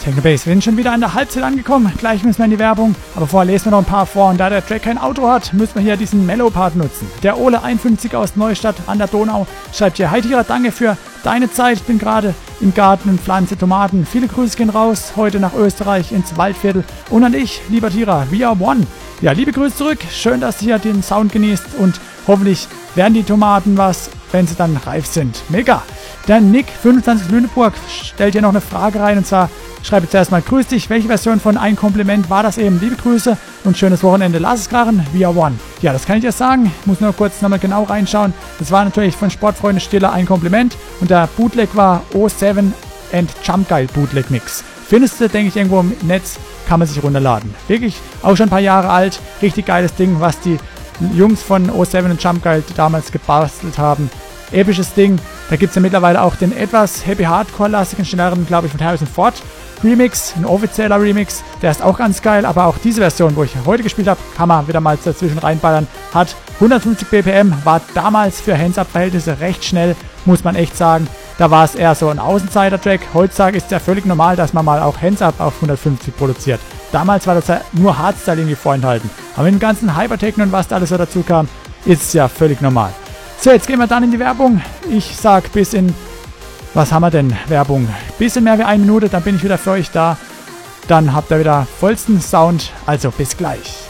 Technobase, wir sind schon wieder an der Halbzeit angekommen. Gleich müssen wir in die Werbung. Aber vorher lesen wir noch ein paar vor. Und da der Track kein Auto hat, müssen wir hier diesen Mellow-Part nutzen. Der Ole 51 aus Neustadt an der Donau schreibt hier: Hi Tira, danke für deine Zeit. Ich bin gerade im Garten und pflanze Tomaten. Viele Grüße gehen raus. Heute nach Österreich ins Waldviertel. Und an dich, lieber Tira, we are one. Ja, liebe Grüße zurück. Schön, dass du hier den Sound genießt. Und hoffentlich werden die Tomaten was, wenn sie dann reif sind. Mega. Der Nick 25 Lüneburg stellt hier noch eine Frage rein. Und zwar schreibe zuerst mal: Grüß dich, welche Version von Ein Kompliment war das eben? Liebe Grüße und schönes Wochenende. Lass es krachen, we are one. Ja, das kann ich dir sagen. Ich muss nur kurz nochmal genau reinschauen. Das war natürlich von Sportfreunde Stiller Ein Kompliment. Und der Bootleg war O7 and Jump Guide Bootleg Mix. Findest du, denke ich, irgendwo im Netz, kann man sich runterladen. Wirklich auch schon ein paar Jahre alt. Richtig geiles Ding, was die Jungs von O7 und Jump Guide damals gebastelt haben. Episches Ding. Da gibt es ja mittlerweile auch den etwas Happy Hardcore-lastigen, schnelleren, glaube ich, von Harrison Ford Remix, ein offizieller Remix, der ist auch ganz geil, aber auch diese Version, wo ich heute gespielt habe, kann man wieder mal dazwischen reinballern, hat 150 BPM, war damals für Hands-Up-Verhältnisse recht schnell, muss man echt sagen. Da war es eher so ein Außenseiter-Track. Heutzutage ist es ja völlig normal, dass man mal auch Hands-Up auf 150 produziert. Damals war das ja nur Hardstyle irgendwie vorenthalten. Aber mit dem ganzen Hypertechno und was da alles so dazu kam, ist es ja völlig normal. So, jetzt gehen wir dann in die Werbung. Ich sag bis in... Was haben wir denn? Werbung. Bisschen mehr wie 1 Minute, dann bin ich wieder für euch da. Dann habt ihr wieder vollsten Sound. Also bis gleich.